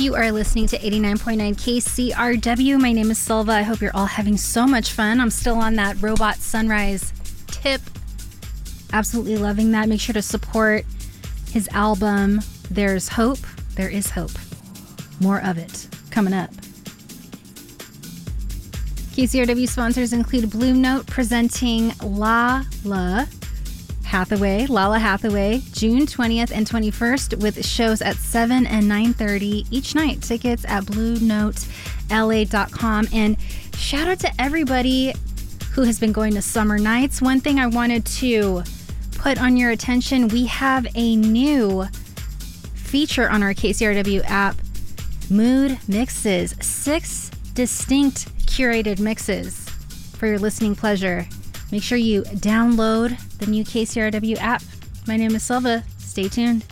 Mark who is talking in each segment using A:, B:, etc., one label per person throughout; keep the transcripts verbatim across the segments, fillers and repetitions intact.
A: You are listening to eighty-nine point nine K C R W. My name is Silva. I hope you're all having so much fun. I'm still on that Robot Sunrise tip. Absolutely loving that. Make sure to support his album, There's Hope. There is hope. More of it coming up. K C R W sponsors include Blue Note presenting Lala Hathaway, Lala Hathaway, June twentieth and twenty-first with shows at seven and nine thirty each night. Tickets at blue note l a dot com. And shout out to everybody who has been going to Summer Nights. One thing I wanted to put on your attention, we have a new feature on our K C R W app, Mood Mixes. Six distinct curated mixes for your listening pleasure. Make sure you download the new K C R W app. My name is Silva. Stay tuned.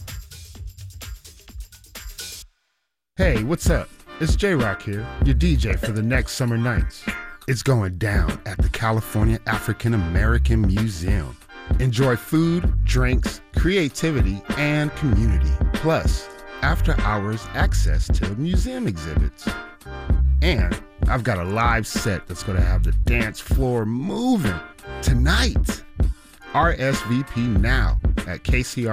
B: Hey, what's up? It's J-Rock here, your D J for the next Summer Nights. It's going down at the California African American Museum. Enjoy food, drinks, creativity, and community. Plus, after-hours access to museum exhibits. And I've got a live set that's going to have the dance floor moving tonight. R S V P now at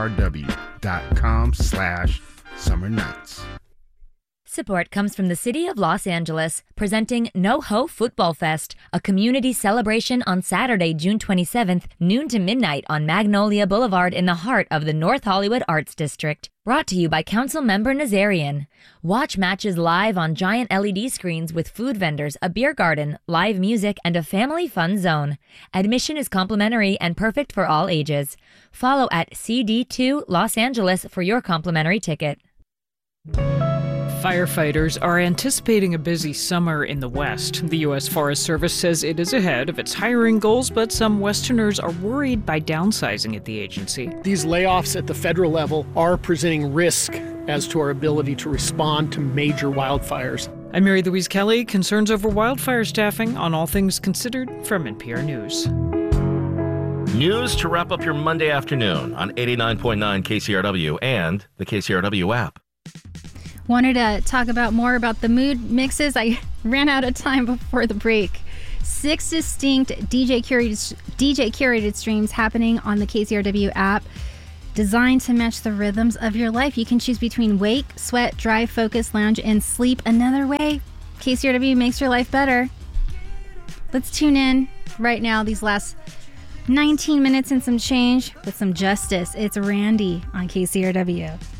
B: kcrw.com slash summer nights.
C: Support comes from the City of Los Angeles, presenting NoHo Football Fest, a community celebration on Saturday, June twenty-seventh, noon to midnight on Magnolia Boulevard in the heart of the North Hollywood Arts District. Brought to you by Councilmember Nazarian. Watch matches live on giant L E D screens with food vendors, a beer garden, live music, and a family fun zone. Admission is complimentary and perfect for all ages. Follow at C D two Los Angeles for your complimentary ticket.
D: Firefighters are anticipating a busy summer in the West. The U S Forest Service says it is ahead of its hiring goals, but some Westerners are worried by downsizing at the agency.
E: These layoffs at the federal level are presenting risk as to our ability to respond to major wildfires.
D: I'm Mary Louise Kelly. Concerns over wildfire staffing on All Things Considered from N P R News.
F: News to wrap up your Monday afternoon on eighty-nine point nine K C R W and the K C R W app.
A: Wanted to talk about more about the mood mixes. I ran out of time before the break. Six distinct D J curated, D J curated streams happening on the K C R W app, designed to match the rhythms of your life. You can choose between wake, sweat, drive, focus, lounge, and sleep another way. K C R W makes your life better. Let's tune in right now, these last nineteen minutes and some change with some justice. It's Randy on K C R W.